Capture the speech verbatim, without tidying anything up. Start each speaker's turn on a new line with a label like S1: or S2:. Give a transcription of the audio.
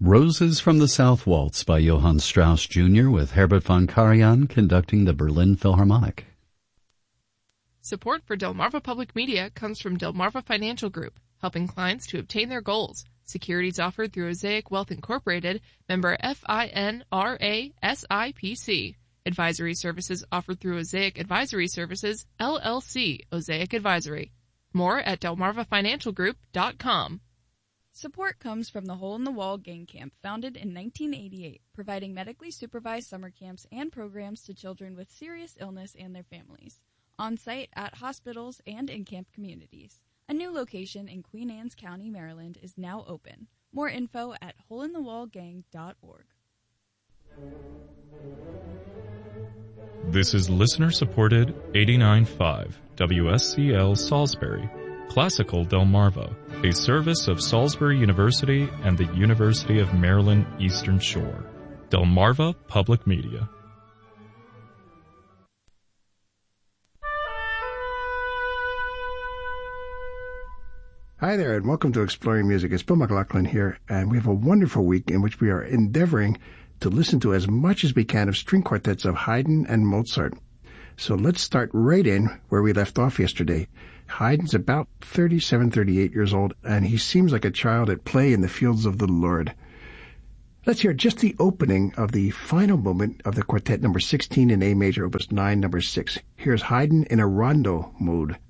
S1: Roses from the South Waltz by Johann Strauss Junior with Herbert von Karajan conducting the Berlin Philharmonic.
S2: Support for Delmarva Public Media comes from Delmarva Financial Group, helping clients to obtain their goals. Securities offered through Osaic Wealth Incorporated, member FINRA SIPC. Advisory services offered through Osaic Advisory Services, L L C, Osaic Advisory. More at delmarva financial group dot com.
S3: Support comes from the Hole in the Wall Gang Camp, founded in nineteen eighty-eight, providing medically supervised summer camps and programs to children with serious illness and their families, on-site at hospitals and in camp communities. A new location in Queen Anne's County, Maryland is now open. More info at hole in the wall gang dot org.
S4: This is listener-supported eighty-nine point five W S C L Salisbury, Classical Delmarva, a service of Salisbury University and the University of Maryland Eastern Shore. Delmarva Public Media.
S5: Hi there, and welcome to Exploring Music. It's Bill McLaughlin here, and we have a wonderful week in which we are endeavoring to listen to as much as we can of string quartets of Haydn and Mozart. So let's start right in where we left off yesterday. Haydn's about thirty-seven, thirty-eight years old, and he seems like a child at play in the fields of the Lord. Let's hear just the opening of the final movement of the quartet number sixteen in A major, opus nine, number six. Here's Haydn in a rondo mode.